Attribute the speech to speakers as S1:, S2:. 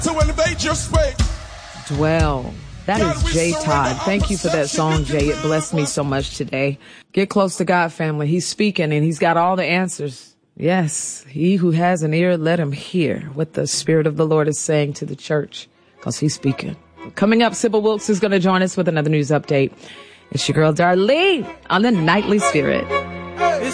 S1: To invade your space.
S2: Dwell. That is Jay Todd. Thank you for that song, Jay. It blessed me so much today. Get close to God, family. He's speaking and he's got all the answers. Yes, he who has an ear, let him hear what the Spirit of the Lord is saying to the church, because he's speaking. Coming up, Sybil Wilkes is going to join us with another news update. It's your girl, Darlene, on the Nightly Spirit.